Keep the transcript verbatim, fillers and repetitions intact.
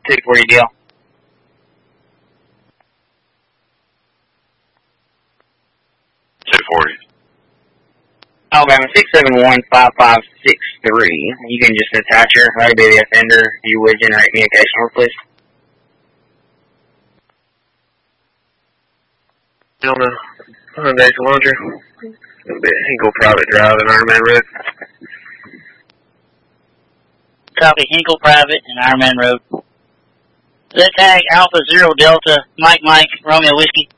two forty deal. two forty. Alabama six seven one five five six three. You can just attach her. That'll be the offender. If you would generate communication over, please. On the Hyundai Elantra. It'll be a Hinkle Private Drive in Ironman Road. Copy, Hinkle Private and Ironman Road. Z tag Alpha Zero Delta Mike Mike Romeo Whiskey.